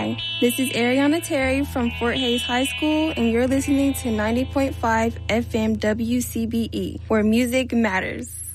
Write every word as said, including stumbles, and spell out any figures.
Hi, this is Ariana Terry from Fort Hays High School, and you're listening to ninety point five F M W C B E, where music matters.